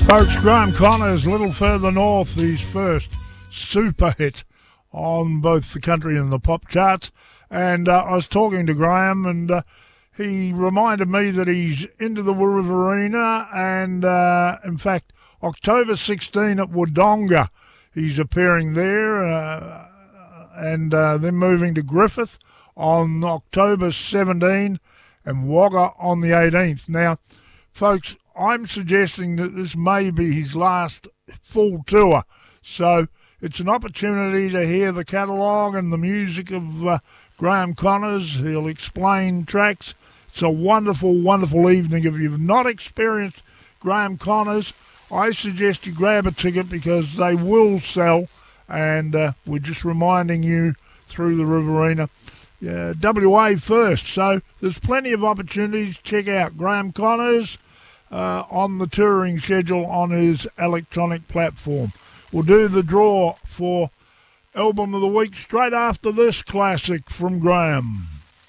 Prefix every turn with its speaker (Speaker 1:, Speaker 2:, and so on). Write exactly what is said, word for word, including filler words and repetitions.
Speaker 1: Folks, Graham Connors, Little Further North, his first super hit on both the country and the pop charts. And uh, I was talking to Graham, and uh, he reminded me that he's into the Riverina, and uh, in fact, October sixteenth at Wodonga, he's appearing there, uh, and uh, then moving to Griffith on October seventeenth and Wagga on the eighteenth. Now, folks, I'm suggesting that this may be his last full tour, so it's an opportunity to hear the catalogue and the music of uh, Graham Connors. He'll explain tracks. It's a wonderful, wonderful evening. If you've not experienced Graham Connors, I suggest you grab a ticket because they will sell, and uh, we're just reminding you through the Riverina. Uh, W A first, so there's plenty of opportunities. Check out Graham Connors uh, on the touring schedule on his electronic platform. We'll do the draw for Album of the Week straight after this classic from Graham.